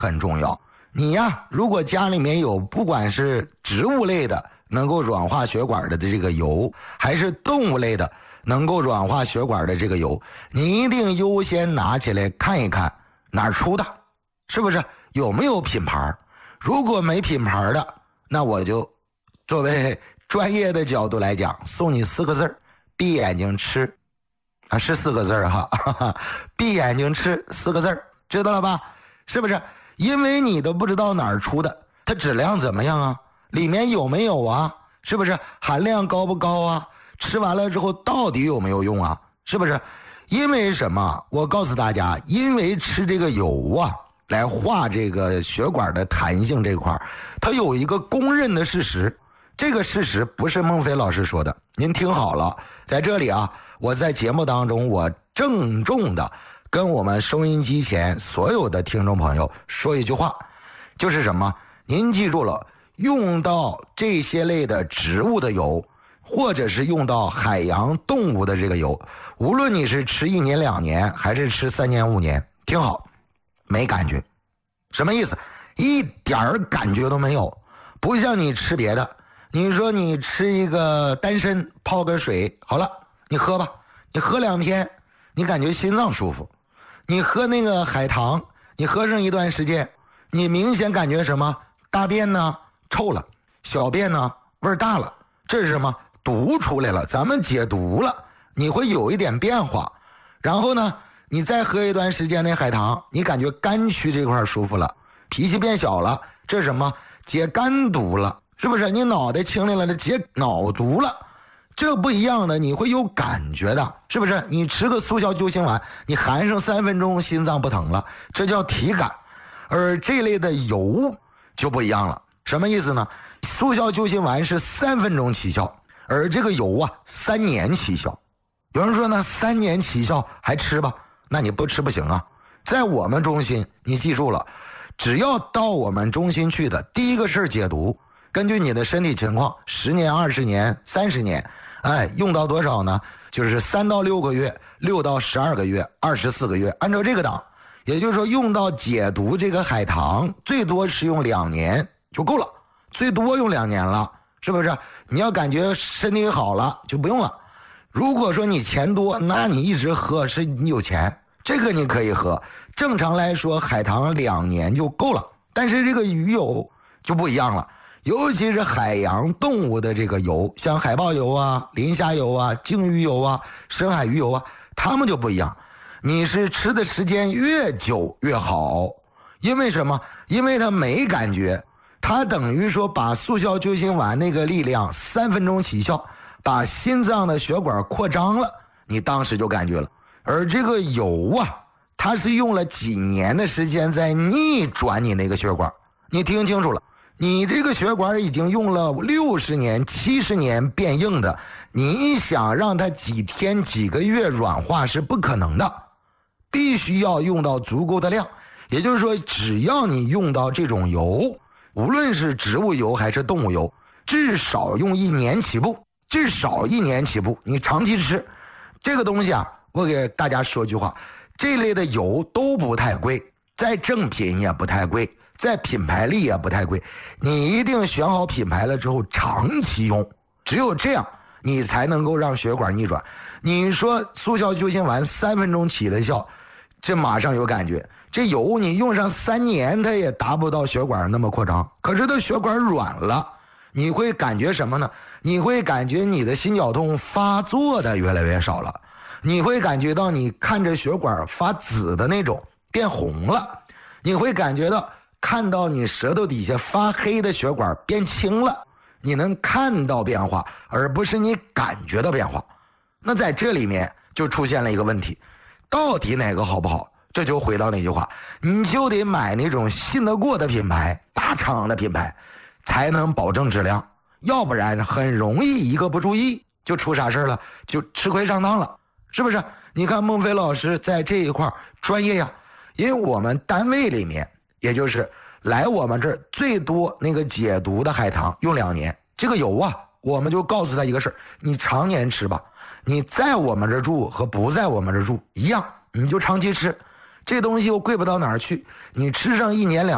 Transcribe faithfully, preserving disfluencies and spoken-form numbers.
很重要。你呀，如果家里面有不管是植物类的能够软化血管的这个油，还是动物类的能够软化血管的这个油，你一定优先拿起来看一看哪儿出的，是不是有没有品牌？如果没品牌的，那我就作为专业的角度来讲，送你四个字儿：闭眼睛吃。啊，是四个字儿哈，哈哈，闭眼睛吃四个字儿，知道了吧？是不是？因为你都不知道哪儿出的，它质量怎么样啊？里面有没有啊？是不是？含量高不高啊？吃完了之后到底有没有用啊？是不是？因为什么？我告诉大家，因为吃这个油啊，来化这个血管的弹性这块，它有一个公认的事实。这个事实不是孟非老师说的，您听好了，在这里啊，我在节目当中，我郑重的跟我们收音机前所有的听众朋友说一句话，就是什么？您记住了，用到这些类的植物的油，或者是用到海洋动物的这个油，无论你是吃一年两年，还是吃三年五年，听好，没感觉。什么意思？一点感觉都没有，不像你吃别的。你说你吃一个丹参泡个水好了，你喝吧，你喝两天你感觉心脏舒服。你喝那个海棠，你喝上一段时间，你明显感觉什么？大便呢臭了，小便呢味儿大了，这是什么？毒出来了，咱们解毒了，你会有一点变化。然后呢你再喝一段时间那海棠，你感觉肝区这块舒服了，脾气变小了，这是什么？解肝毒了，是不是？你脑袋清灵了，解脑毒了，这不一样的，你会有感觉的，是不是？你吃个速效救心丸，你含上三分钟心脏不疼了，这叫体感。而这类的油就不一样了，什么意思呢？速效救心丸是三分钟起效，而这个油啊三年起效。有人说呢，三年起效还吃吧？那你不吃不行啊。在我们中心，你记住了，只要到我们中心去的，第一个事解毒，根据你的身体情况，十年、二十年、三十年，哎，用到多少呢？就是三到六个月，六到十二个月，二十四个月，按照这个档。也就是说，用到解毒这个海棠，最多是用两年就够了，最多用两年了，是不是？你要感觉身体好了就不用了。如果说你钱多，那你一直喝是你有钱，这个你可以喝。正常来说，海棠两年就够了，但是这个鱼油就不一样了。尤其是海洋动物的这个油，像海豹油啊、磷虾油啊、鲸鱼油啊、深海鱼油啊，它们就不一样。你是吃的时间越久越好，因为什么？因为它没感觉，它等于说把速效救心丸那个力量三分钟起效，把心脏的血管扩张了，你当时就感觉了。而这个油啊，它是用了几年的时间在逆转你那个血管，你听清楚了。你这个血管已经用了六十年、七十年变硬的，你想让它几天、几个月软化是不可能的，必须要用到足够的量。也就是说，只要你用到这种油，无论是植物油还是动物油，至少用一年起步，至少一年起步，你长期吃这个东西啊。我给大家说句话，这类的油都不太贵，在正品也不太贵，在品牌力也不太贵，你一定选好品牌了之后长期用，只有这样你才能够让血管逆转。你说速效救心丸三分钟起的效，这马上有感觉，这油你用上三年它也达不到血管那么扩张，可是它血管软了，你会感觉什么呢？你会感觉你的心绞痛发作的越来越少了，你会感觉到你看着血管发紫的那种变红了，你会感觉到看到你舌头底下发黑的血管变清了，你能看到变化，而不是你感觉到变化。那在这里面就出现了一个问题，到底哪个好不好？这就回到那句话，你就得买那种信得过的品牌，大厂的品牌，才能保证质量，要不然很容易一个不注意就出啥事了，就吃亏上当了，是不是？你看孟非老师在这一块专业呀，因为我们单位里面，也就是来我们这儿最多那个解毒的海棠用两年，这个油啊，我们就告诉他一个事儿，你常年吃吧，你在我们这儿住和不在我们这儿住一样，你就长期吃，这东西又贵不到哪儿去，你吃上一年两